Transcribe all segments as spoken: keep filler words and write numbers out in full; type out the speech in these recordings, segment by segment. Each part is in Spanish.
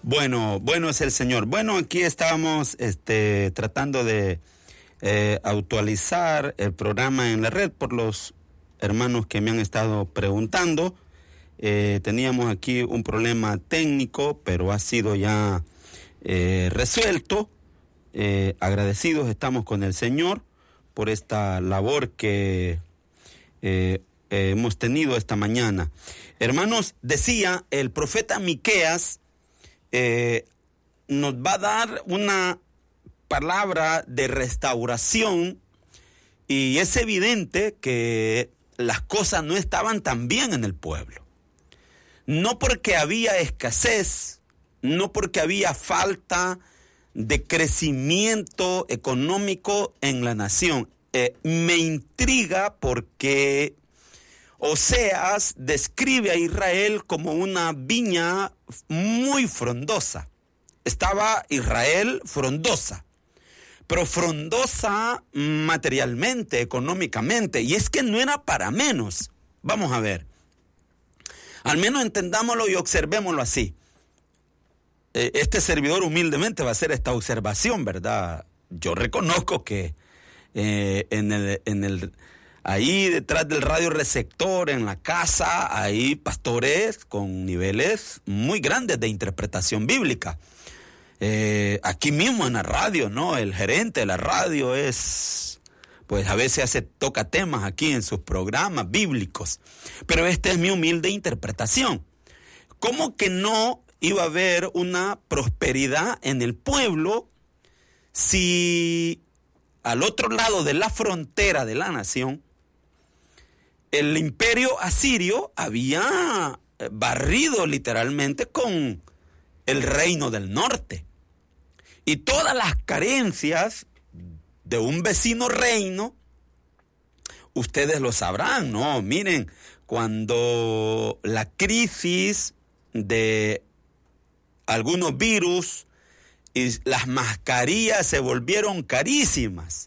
Bueno, bueno es el Señor. Bueno, aquí estábamos este, tratando de eh, actualizar el programa en la red por los hermanos que me han estado preguntando. Eh, teníamos aquí un problema técnico, pero ha sido ya eh, resuelto. Eh, agradecidos estamos con el Señor por esta labor que eh, eh, hemos tenido esta mañana. Hermanos, decía el profeta Miqueas, eh, nos va a dar una palabra de restauración, y es evidente que las cosas no estaban tan bien en el pueblo. No porque había escasez, no porque había falta de crecimiento económico en la nación. Eh, me intriga porque Oseas describe a Israel como una viña muy frondosa. Estaba Israel frondosa, pero frondosa materialmente, económicamente, y es que no era para menos. Vamos a ver, al menos entendámoslo y observémoslo así. Eh, este servidor humildemente va a hacer esta observación, ¿verdad? Yo reconozco que eh, en el... En el ahí detrás del radio receptor, en la casa, hay pastores con niveles muy grandes de interpretación bíblica. Eh, aquí mismo en la radio, ¿no? El gerente de la radio es, pues a veces hace, toca temas aquí en sus programas bíblicos. Pero esta es mi humilde interpretación. ¿Cómo que no iba a haber una prosperidad en el pueblo si al otro lado de la frontera de la nación el imperio asirio había barrido literalmente con el reino del norte? Y todas las carencias de un vecino reino, ustedes lo sabrán, ¿no? Miren, cuando la crisis de algunos virus y las mascarillas se volvieron carísimas,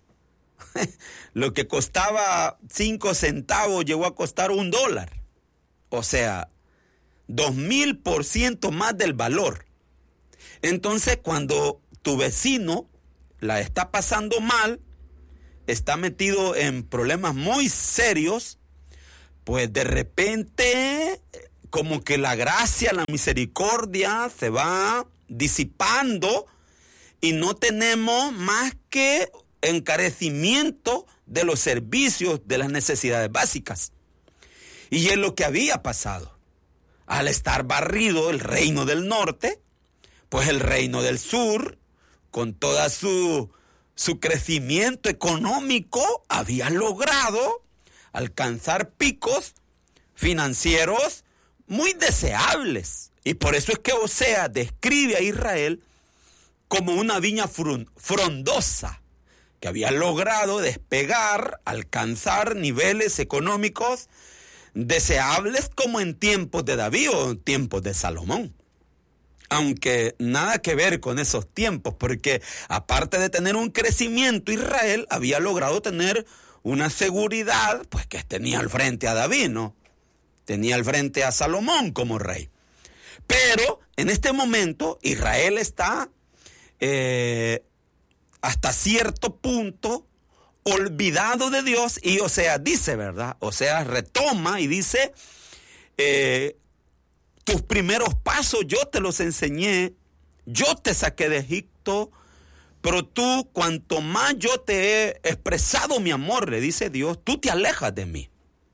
lo que costaba cinco centavos llegó a costar un dólar. O sea, dos mil por ciento más del valor. Entonces, cuando tu vecino la está pasando mal, está metido en problemas muy serios, pues de repente, como que la gracia, la misericordia se va disipando y no tenemos más que encarecimiento de los servicios, de las necesidades básicas. Y es lo que había pasado. Al estar barrido el reino del norte, pues el reino del sur, con toda su, su crecimiento económico, había logrado alcanzar picos financieros muy deseables. Y por eso es que Oseas describe a Israel como una viña frondosa, que había logrado despegar, alcanzar niveles económicos deseables como en tiempos de David o en tiempos de Salomón. Aunque nada que ver con esos tiempos, porque aparte de tener un crecimiento, Israel había logrado tener una seguridad, pues que tenía al frente a David, ¿no? Tenía al frente a Salomón como rey. Pero en este momento Israel está eh, hasta cierto punto olvidado de Dios, y Oseas dice, ¿verdad? Oseas retoma y dice, eh, tus primeros pasos yo te los enseñé, yo te saqué de Egipto, pero tú, cuanto más yo te he expresado mi amor, le dice Dios, tú te alejas de mí.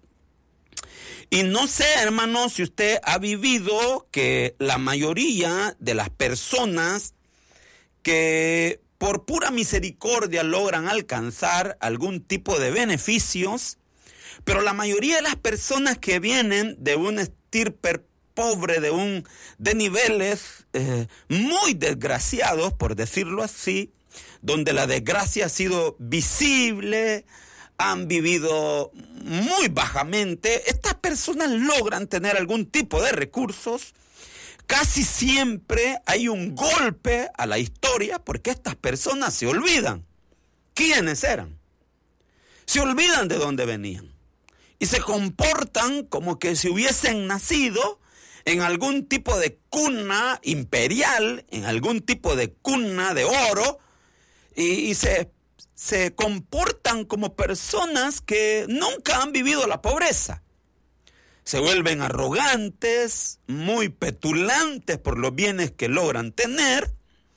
Y no sé, hermano, si usted ha vivido que la mayoría de las personas que por pura misericordia logran alcanzar algún tipo de beneficios, pero la mayoría de las personas que vienen de un estirpe pobre, de un de niveles eh, muy desgraciados, por decirlo así, donde la desgracia ha sido visible, han vivido muy bajamente, estas personas logran tener algún tipo de recursos. Casi siempre hay un golpe a la historia porque estas personas se olvidan quiénes eran, se olvidan de dónde venían y se comportan como que si hubiesen nacido en algún tipo de cuna imperial, en algún tipo de cuna de oro, y, y se, se comportan como personas que nunca han vivido la pobreza. Se vuelven arrogantes, muy petulantes por los bienes que logran tener,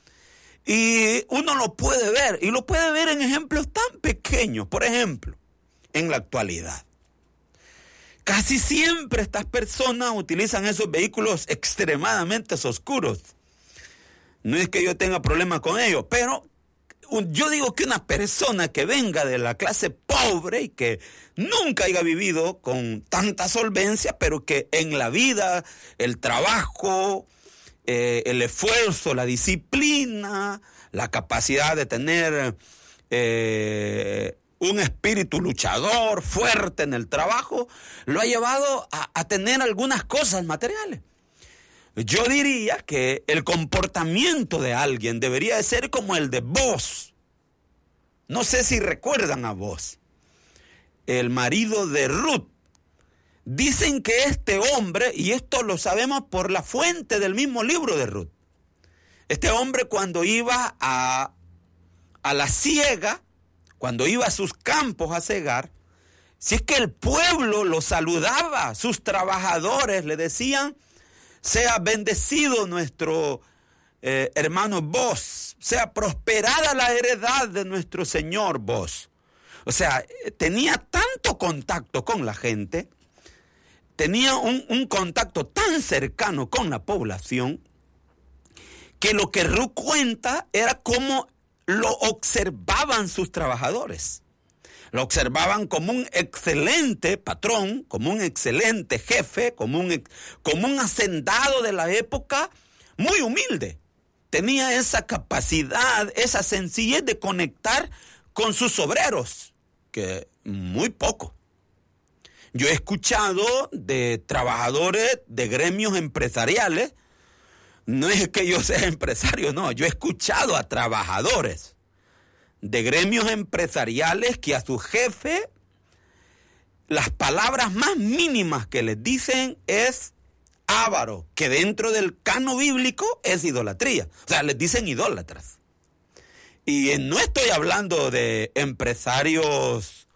y uno lo puede ver, y lo puede ver en ejemplos tan pequeños. Por ejemplo, en la actualidad, casi siempre estas personas utilizan esos vehículos extremadamente oscuros. No es que yo tenga problemas con ellos, pero yo digo que una persona que venga de la clase pobre y que nunca haya vivido con tanta solvencia, pero que en la vida, el trabajo, eh, el esfuerzo, la disciplina, la capacidad de tener eh, un espíritu luchador fuerte en el trabajo, lo ha llevado a, a tener algunas cosas materiales. Yo diría que el comportamiento de alguien debería de ser como el de Boaz. No sé si recuerdan a Boaz, el marido de Ruth. Dicen que este hombre, y esto lo sabemos por la fuente del mismo libro de Ruth, este hombre cuando iba a, a la siega, cuando iba a sus campos a cegar, si es que el pueblo lo saludaba, sus trabajadores le decían: sea bendecido nuestro eh, hermano Boaz, sea prosperada la heredad de nuestro señor Boaz. O sea, tenía tanto contacto con la gente, tenía un, un contacto tan cercano con la población, que lo que Ruth cuenta era cómo lo observaban sus trabajadores. Lo observaban como un excelente patrón, como un excelente jefe, como un, como un hacendado de la época, muy humilde. Tenía esa capacidad, esa sencillez de conectar con sus obreros, que muy poco. Yo he escuchado de trabajadores de gremios empresariales, no es que yo sea empresario, no, yo he escuchado a trabajadores de gremios empresariales que a su jefe las palabras más mínimas que les dicen es avaro, que dentro del canon bíblico es idolatría. O sea, les dicen idólatras. Y no estoy hablando de empresarios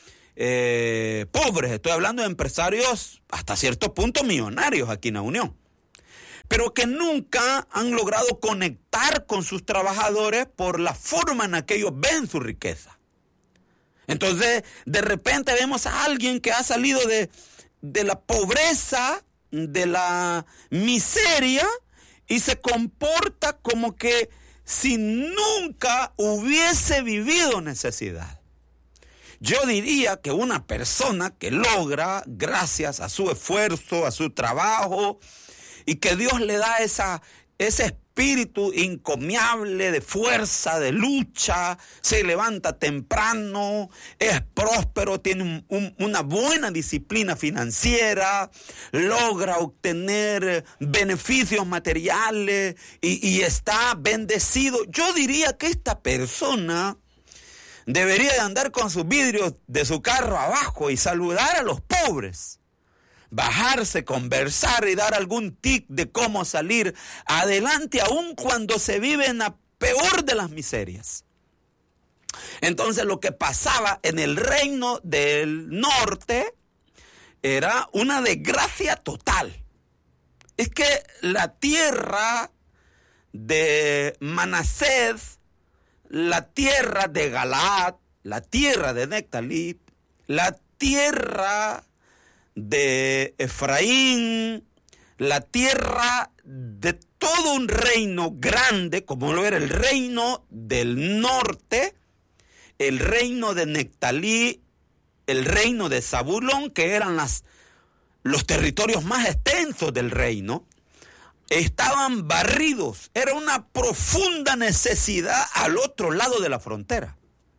eh, pobres, estoy hablando de empresarios hasta cierto punto millonarios aquí en la Unión, pero que nunca han logrado conectar con sus trabajadores por la forma en la que ellos ven su riqueza. Entonces, de repente vemos a alguien que ha salido de, de la pobreza, de la miseria, y se comporta como que si nunca hubiese vivido necesidad. Yo diría que una persona que logra, gracias a su esfuerzo, a su trabajo, y que Dios le da esa, ese espíritu encomiable de fuerza, de lucha, se levanta temprano, es próspero, tiene un, un, una buena disciplina financiera, logra obtener beneficios materiales y, y está bendecido. Yo diría que esta persona debería de andar con sus vidrios de su carro abajo y saludar a los pobres. Bajarse, conversar y dar algún tip de cómo salir adelante, aun cuando se vive en la peor de las miserias. Entonces, lo que pasaba en el reino del norte era una desgracia total. Es que la tierra de Manasés, la tierra de Galaad, la tierra de Nectalí, la tierra de Efraín, la tierra de todo un reino grande, como lo era el reino del norte, el reino de Nectalí, el reino de Zabulón, que eran las, los territorios más extensos del reino, estaban barridos. Era una profunda necesidad al otro lado de la frontera.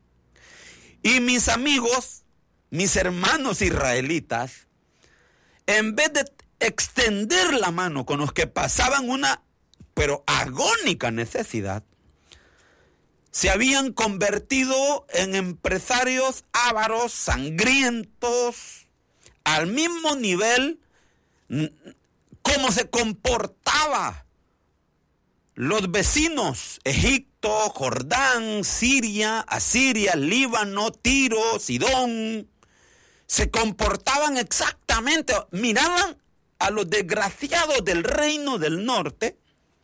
Y mis amigos, mis hermanos israelitas, en vez de extender la mano con los que pasaban una, pero agónica necesidad, se habían convertido en empresarios ávaros, sangrientos, al mismo nivel cómo se comportaba los vecinos, Egipto, Jordán, Siria, Asiria, Líbano, Tiro, Sidón, se comportaban exactamente, miraban a los desgraciados del reino del norte,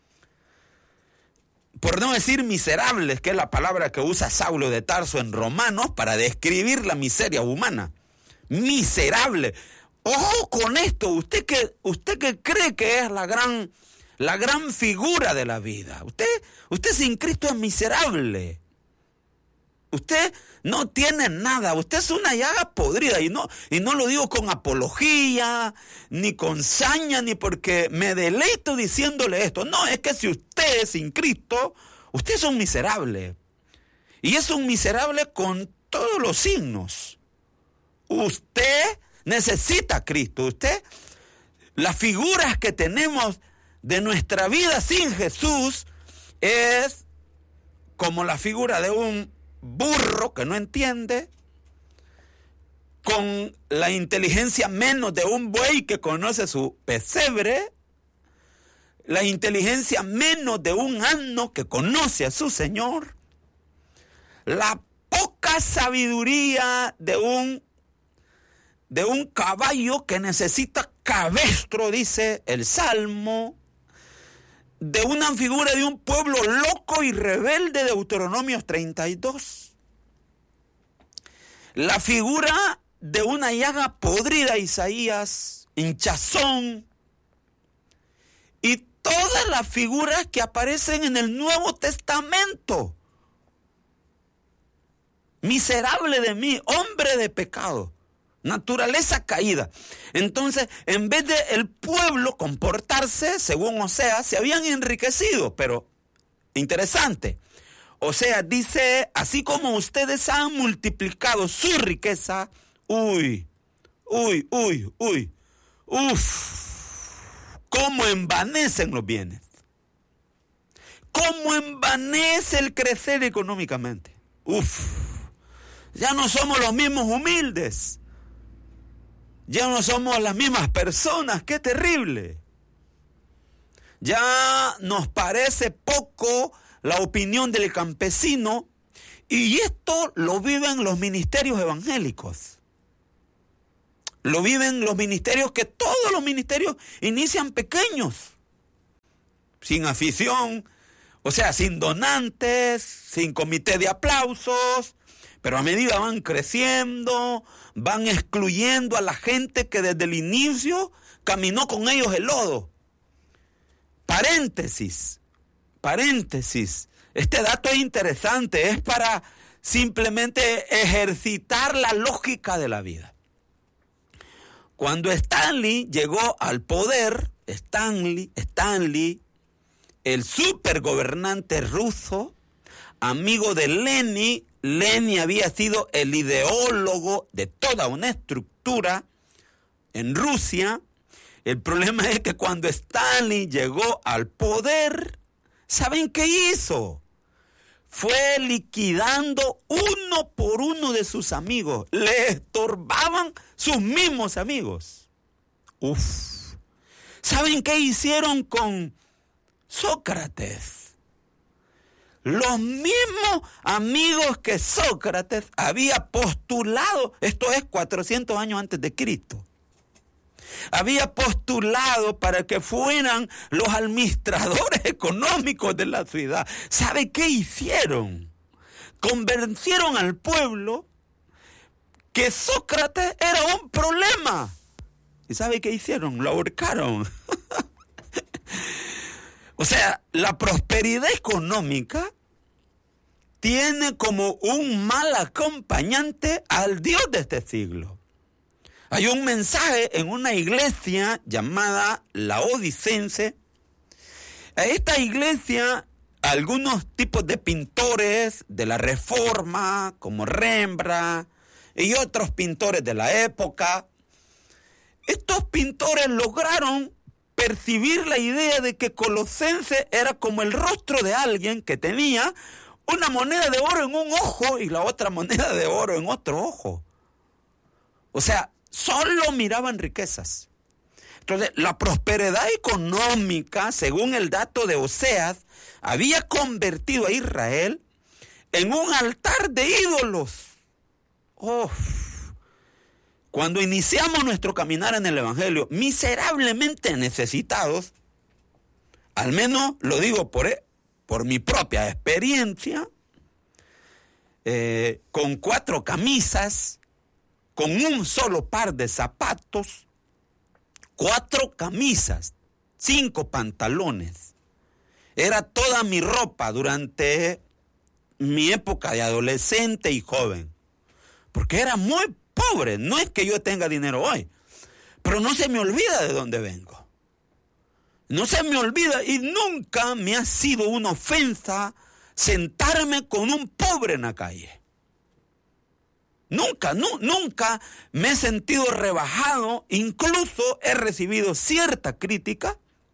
por no decir miserables, que es la palabra que usa Saulo de Tarso en Romanos para describir la miseria humana. Miserable. Ojo con esto, usted que, usted que cree que es la gran, la gran figura de la vida. Usted, usted sin Cristo es miserable. Usted no tiene nada, usted es una llaga podrida, y no, y no lo digo con apología, ni con saña, ni porque me deleito diciéndole esto. No, es que si usted es sin Cristo, usted es un miserable. Y es un miserable con todos los signos. Usted necesita a Cristo. Usted, las figuras que tenemos de nuestra vida sin Jesús es como la figura de un burro que no entiende, con la inteligencia menos de un buey que conoce su pesebre, la inteligencia menos de un asno que conoce a su señor, la poca sabiduría de un, de un caballo que necesita cabestro, dice el Salmo, de una figura de un pueblo loco y rebelde, Deuteronomio treinta y dos. La figura de una llaga podrida, Isaías, hinchazón. Y todas las figuras que aparecen en el Nuevo Testamento. Miserable de mí, hombre de pecado. Naturaleza caída. Entonces, en vez de el pueblo comportarse, según Oseas, se habían enriquecido. Pero, interesante, Oseas dice, así como ustedes han multiplicado su riqueza, uy, uy, uy, uy, uff, cómo envanecen los bienes. Cómo envanece el crecer económicamente. Uff, ya no somos los mismos humildes. Ya no somos las mismas personas, qué terrible. Ya nos parece poco la opinión del campesino, y esto lo viven los ministerios evangélicos. Lo viven los ministerios, que todos los ministerios inician pequeños, sin afición, o sea, sin donantes, sin comité de aplausos. Pero a medida van creciendo, van excluyendo a la gente que desde el inicio caminó con ellos el lodo. Paréntesis, paréntesis. Este dato es interesante, es para simplemente ejercitar la lógica de la vida. Cuando Stanley llegó al poder, Stanley, Stanley, el supergobernante ruso, amigo de Lenin, Lenin había sido el ideólogo de toda una estructura en Rusia. El problema es que cuando Stalin llegó al poder, ¿saben qué hizo? Fue liquidando uno por uno de sus amigos. Le estorbaban sus mismos amigos. Uf. ¿Saben qué hicieron con Sócrates? Los mismos amigos que Sócrates había postulado, esto es cuatrocientos años antes de Cristo, había postulado para que fueran los administradores económicos de la ciudad. ¿Sabe qué hicieron? Convencieron al pueblo que Sócrates era un problema. ¿Y sabe qué hicieron? Lo ahorcaron. O sea, la prosperidad económica tiene como un mal acompañante al Dios de este siglo. Hay un mensaje en una iglesia llamada Laodicense. A esta iglesia, algunos tipos de pintores de la Reforma, como Rembrandt, y otros pintores de la época, estos pintores lograron percibir la idea de que Colosense era como el rostro de alguien que tenía una moneda de oro en un ojo y la otra moneda de oro en otro ojo. O sea, solo miraban riquezas. Entonces, la prosperidad económica, según el dato de Oseas, había convertido a Israel en un altar de ídolos. Oh. Cuando iniciamos nuestro caminar en el Evangelio, miserablemente necesitados, al menos lo digo por, por mi propia experiencia, eh, con cuatro camisas, con un solo par de zapatos, cuatro camisas, cinco pantalones. Era toda mi ropa durante mi época de adolescente y joven. Porque era muy pobre. No es que yo tenga dinero hoy, pero no se me olvida de dónde vengo. No se me olvida y nunca me ha sido una ofensa sentarme con un pobre en la calle. Nunca, no, nunca me he sentido rebajado, incluso he recibido cierta crítica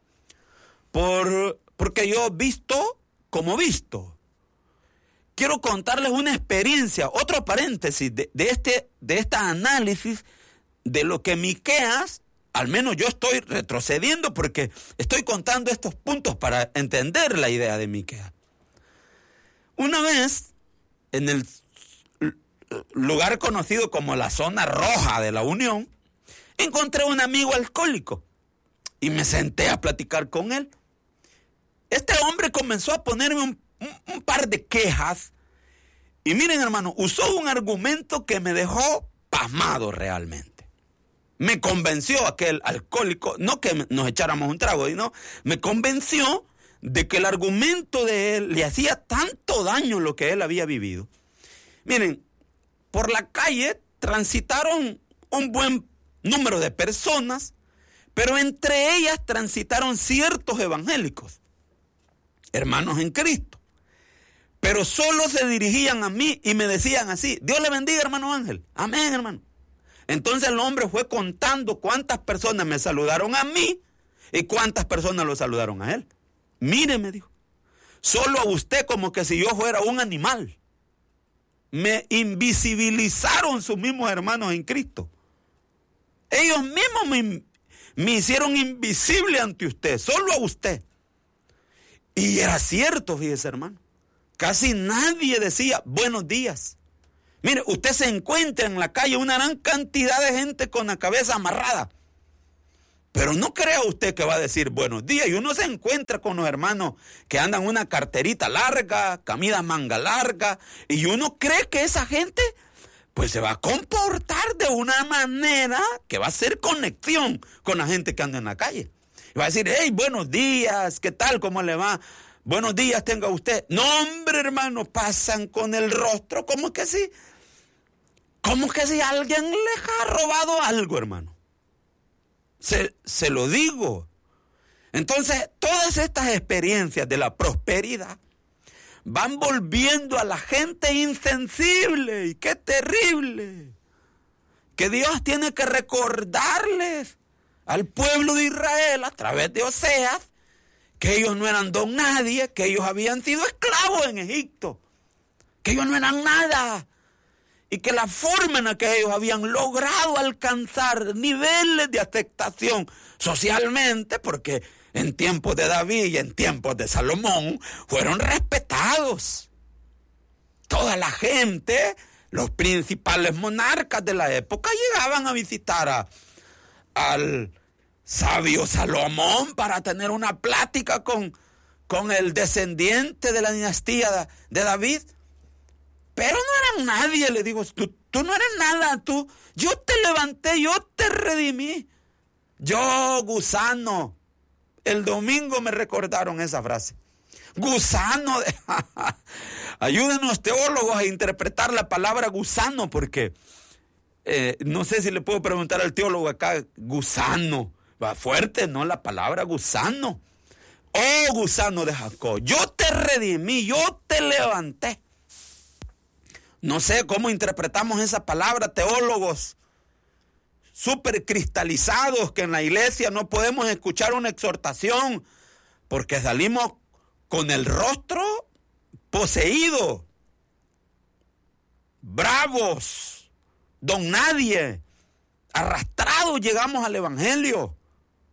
por, porque yo he visto como visto. Quiero contarles una experiencia, otro paréntesis de, de este de este análisis de lo que Miqueas, al menos yo estoy retrocediendo porque estoy contando estos puntos para entender la idea de Miqueas. Una vez, en el lugar conocido como la zona roja de la Unión, encontré un amigo alcohólico y me senté a platicar con él. Este hombre comenzó a ponerme un, un, un par de quejas y miren, hermano, usó un argumento que me dejó pasmado realmente. Me convenció aquel alcohólico, no que nos echáramos un trago, sino me convenció de que el argumento de él le hacía tanto daño lo que él había vivido. Miren, por la calle transitaron un buen número de personas, pero entre ellas transitaron ciertos evangélicos, hermanos en Cristo, pero solo se dirigían a mí y me decían así: Dios le bendiga, hermano Ángel. Amén, hermano. Entonces el hombre fue contando cuántas personas me saludaron a mí y cuántas personas lo saludaron a él. Mire, me dijo, solo a usted como que si yo fuera un animal. Me invisibilizaron sus mismos hermanos en Cristo. Ellos mismos me, me hicieron invisible ante usted, solo a usted. Y era cierto, fíjese, hermano. Casi nadie decía buenos días. Mire, usted se encuentra en la calle una gran cantidad de gente con la cabeza amarrada. Pero no crea usted que va a decir buenos días. Y uno se encuentra con los hermanos que andan una carterita larga, camisa manga larga. Y uno cree que esa gente pues se va a comportar de una manera que va a hacer conexión con la gente que anda en la calle. Y va a decir: hey, buenos días, ¿qué tal? ¿Cómo le va? Buenos días tenga usted. No, hombre, hermano, pasan con el rostro como que sí. Como que si alguien les ha robado algo, hermano. Se, se lo digo. Entonces, todas estas experiencias de la prosperidad van volviendo a la gente insensible. Y qué terrible. Que Dios tiene que recordarles al pueblo de Israel a través de Oseas que ellos no eran don nadie, que ellos habían sido esclavos en Egipto, que ellos no eran nada. Y que la forma en la que ellos habían logrado alcanzar niveles de aceptación socialmente, porque en tiempos de David y en tiempos de Salomón fueron respetados. Toda la gente, los principales monarcas de la época llegaban a visitar a, al sabio Salomón para tener una plática con, con el descendiente de la dinastía de David. Pero no eran nadie, le digo, tú, tú no eres nada, tú, yo te levanté, yo te redimí. Yo, gusano, el domingo me recordaron esa frase. Gusano, de, ayúdenos teólogos a interpretar la palabra gusano, porque eh, no sé si le puedo preguntar al teólogo acá, gusano, va fuerte, ¿no? La palabra gusano. Oh, gusano de Jacob, yo te redimí, yo te levanté. No sé cómo interpretamos esa palabra, teólogos súper cristalizados, que en la iglesia no podemos escuchar una exhortación porque salimos con el rostro poseído, bravos, don nadie, arrastrados llegamos al evangelio.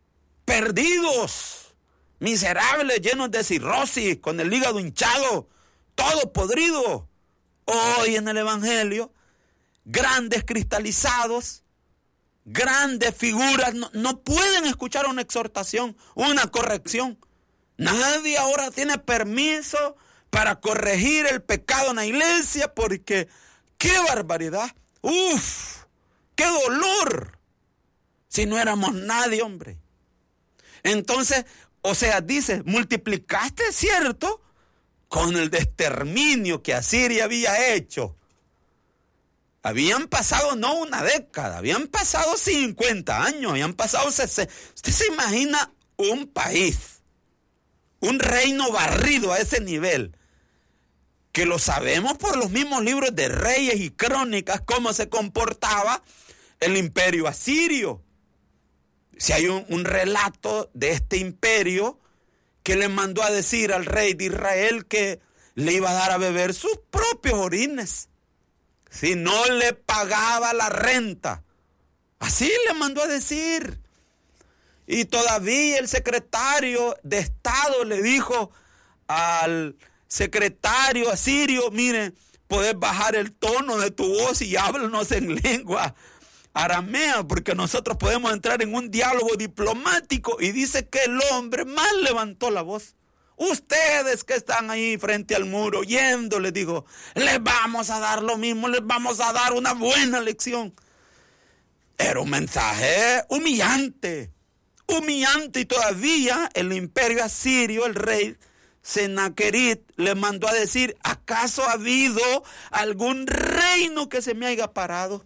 perdidos, miserables, llenos de cirrosis, con el hígado hinchado, todo podrido. Hoy en el Evangelio, grandes cristalizados, grandes figuras, no, no pueden escuchar una exhortación, una corrección. Nadie ahora tiene permiso para corregir el pecado en la iglesia, porque ¡qué barbaridad! ¡Uf! ¡Qué dolor! Si no éramos nadie, hombre. Entonces, o sea, dice, multiplicaste, ¿cierto?, con el exterminio que Asiria había hecho. Habían pasado no una década, habían pasado cincuenta años, habían pasado sesenta. ¿Usted se imagina un país, un reino barrido a ese nivel? Que lo sabemos por los mismos libros de Reyes y Crónicas, cómo se comportaba el imperio asirio. Si hay un, un relato de este imperio que le mandó a decir al rey de Israel que le iba a dar a beber sus propios orines si no le pagaba la renta. Así le mandó a decir. Y todavía el secretario de Estado le dijo al secretario asirio, mire, puedes bajar el tono de tu voz y háblanos en lengua aramea, porque nosotros podemos entrar en un diálogo diplomático. Y dice que el hombre más levantó la voz. Ustedes que están ahí frente al muro oyendo, les digo, les vamos a dar lo mismo, les vamos a dar una buena lección. Era un mensaje humillante, humillante, y todavía el imperio asirio, el rey Sennacherib, le mandó a decir, ¿acaso ha habido algún reino que se me haya parado?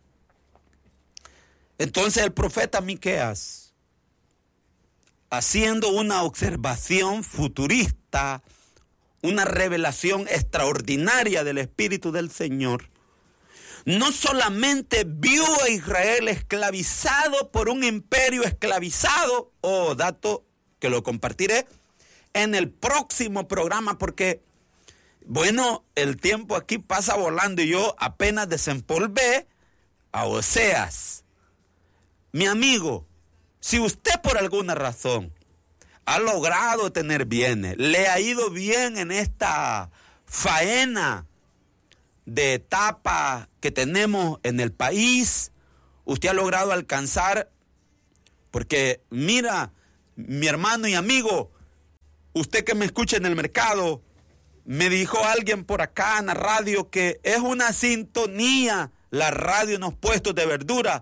Entonces el profeta Miqueas, haciendo una observación futurista, una revelación extraordinaria del Espíritu del Señor, no solamente vio a Israel esclavizado por un imperio esclavizado, oh, dato que lo compartiré en el próximo programa, porque, bueno, el tiempo aquí pasa volando y yo apenas desempolvé a Oseas. Mi amigo, si usted por alguna razón ha logrado tener bienes, le ha ido bien en esta faena de etapa que tenemos en el país, usted ha logrado alcanzar, porque mira, mi hermano y amigo, usted que me escucha en el mercado, me dijo alguien por acá en la radio que es una sintonía la radio en los puestos de verdura.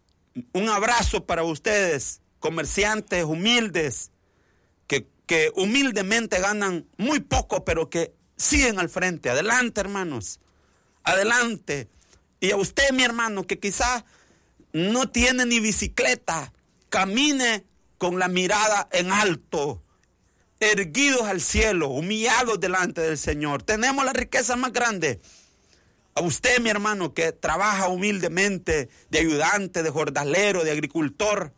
Un abrazo para ustedes, comerciantes humildes, que, que humildemente ganan muy poco, pero que siguen al frente. Adelante, hermanos, adelante. Y a usted, mi hermano, que quizás no tiene ni bicicleta, camine con la mirada en alto, erguidos al cielo, humillados delante del Señor. Tenemos la riqueza más grande. A usted, mi hermano, que trabaja humildemente de ayudante, de jornalero, de agricultor.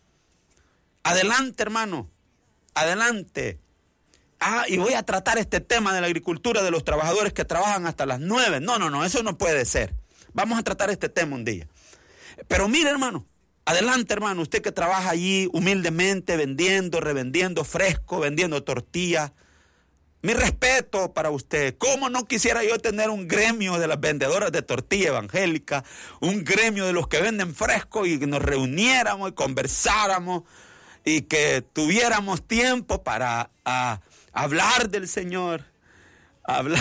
Adelante, hermano, adelante. Ah, y voy a tratar este tema de la agricultura, de los trabajadores que trabajan hasta las nueve. No, no, no, eso no puede ser. Vamos a tratar este tema un día. Pero mire, hermano, adelante, hermano, usted que trabaja allí humildemente, vendiendo, revendiendo fresco, vendiendo tortillas. Mi respeto para usted. ¿Cómo no quisiera yo tener un gremio de las vendedoras de tortilla evangélica, un gremio de los que venden fresco, y que nos reuniéramos y conversáramos y que tuviéramos tiempo para a, hablar del Señor? Hablar.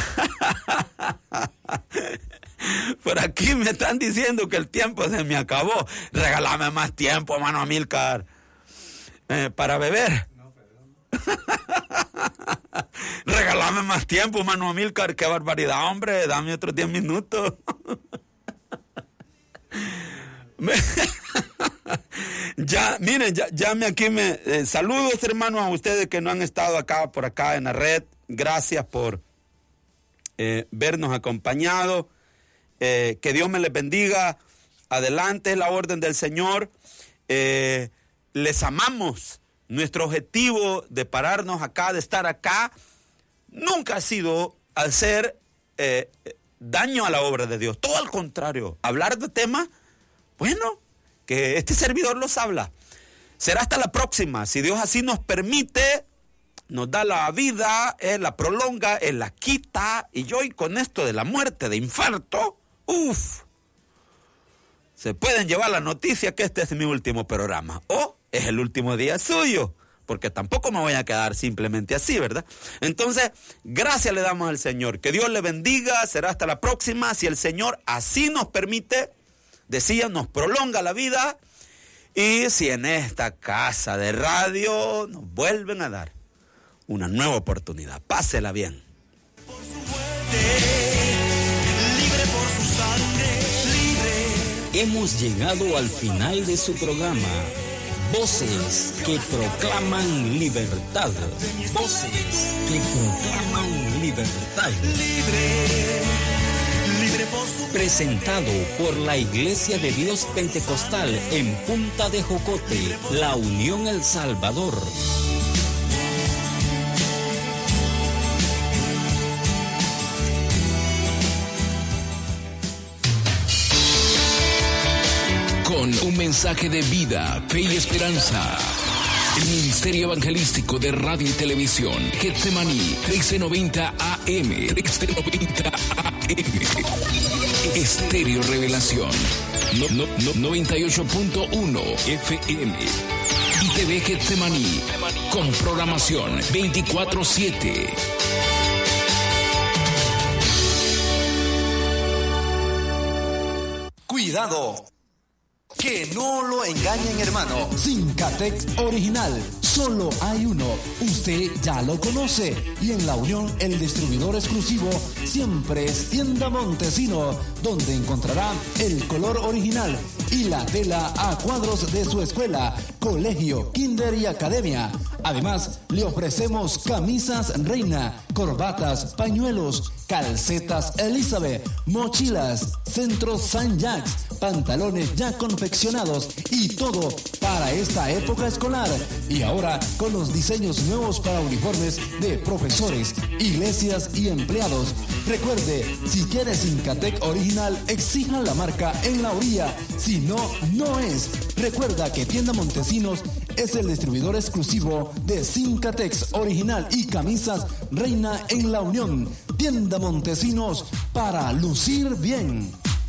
Por aquí me están diciendo que el tiempo se me acabó. Regálame más tiempo, hermano Amílcar, eh, para beber. Regálame más tiempo, hermano Amílcar. Qué barbaridad, hombre. Dame otros diez minutos. Ya, miren, ya, ya me aquí me... Eh, saludos, hermanos, a ustedes que no han estado acá, por acá en la red. Gracias por eh, vernos acompañado. Eh, que Dios me les bendiga. Adelante, es la orden del Señor. Eh, les amamos. Nuestro objetivo de pararnos acá, de estar acá, nunca ha sido hacer eh, daño a la obra de Dios. Todo al contrario, hablar de temas, bueno, que este servidor los habla. será hasta la próxima. Si Dios así nos permite, nos da la vida, Él la prolonga, Él la quita. Y yo, y con esto de la muerte, de infarto, uff, se pueden llevar la noticia que este es mi último programa. O es el último día suyo. Porque tampoco me voy a quedar simplemente así, ¿verdad? Entonces, gracias le damos al Señor. Que Dios le bendiga. Será hasta la próxima. Si el Señor así nos permite, decía, nos prolonga la vida. Y si en esta casa de radio nos vuelven a dar una nueva oportunidad. Pásela bien. Por su muerte, libre por su sangre, libre. Hemos llegado al final de su programa. Voces que proclaman libertad. Voces que proclaman libertad. Libre, libre por su... Presentado por la Iglesia de Dios Pentecostal en Punta de Jocote, La Unión El Salvador. Con un mensaje de vida, fe y esperanza. El Ministerio Evangelístico de Radio y Televisión, Getsemaní, trece noventa A M, trece noventa A M. Estéreo Revelación, no, no, no, noventa y ocho punto uno F M. Y T V Getsemaní, con programación veinticuatro siete. Cuidado, que no lo engañen, hermano. Sincatex original, solo hay uno. Usted ya lo conoce. Y en La Unión, el distribuidor exclusivo siempre es Tienda Montesino, donde encontrará el color original y la tela a cuadros de su escuela, colegio, kinder y academia. Además, le ofrecemos camisas Reina, corbatas, pañuelos, calcetas Elizabeth, mochilas, centros Saint Jacques, pantalones ya confeccionados y todo para esta época escolar. Y ahora con los diseños nuevos para uniformes de profesores, iglesias y empleados. Recuerde, si quiere Sincatec original, exija la marca en la orilla. Si no, no es. Recuerda que Tienda Montesinos es el distribuidor exclusivo de Sincatex original y camisas Reina en La Unión. Tienda Montesinos, para lucir bien.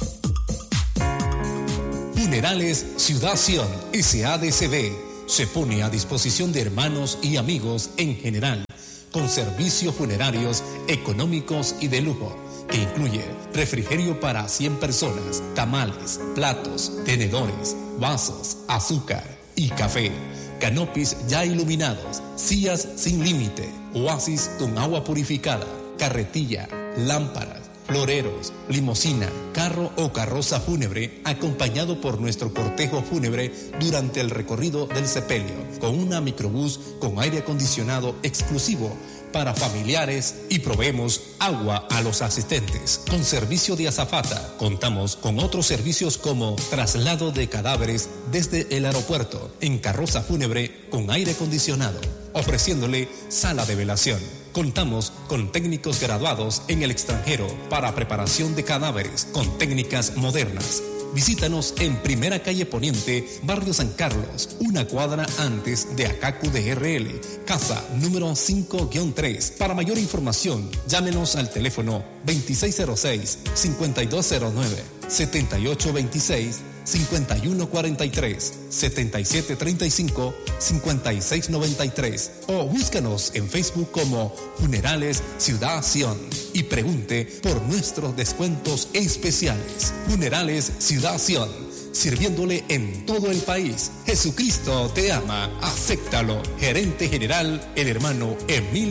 Funerales Ciudad Sion S A D C B se pone a disposición de hermanos y amigos en general, con servicios funerarios económicos y de lujo, que incluye refrigerio para cien personas, tamales, platos, tenedores, vasos, azúcar y café, canopis ya iluminados, sillas sin límite, oasis con agua purificada, carretilla, lámparas, floreros, limusina, carro o carroza fúnebre, acompañado por nuestro cortejo fúnebre durante el recorrido del sepelio, con una microbús con aire acondicionado exclusivo para familiares, y proveemos agua a los asistentes. Con servicio de azafata, contamos con otros servicios como traslado de cadáveres desde el aeropuerto en carroza fúnebre con aire acondicionado, ofreciéndole sala de velación. Contamos con técnicos graduados en el extranjero para preparación de cadáveres con técnicas modernas. Visítanos en Primera Calle Poniente, Barrio San Carlos, una cuadra antes de Acacu de R L, casa número cinco guión tres. Para mayor información, llámenos al teléfono veintiséis cero seis, cincuenta y dos cero nueve, setenta y ocho veintiséis, cincuenta y uno cuarenta y tres, setenta y siete treinta y cinco, cincuenta y seis noventa y tres, o búscanos en Facebook como Funerales Ciudad Sion y pregunte por nuestros descuentos especiales. Funerales Ciudad Sion, sirviéndole en todo el país. Jesucristo te ama, acéptalo. Gerente General, el hermano Emilio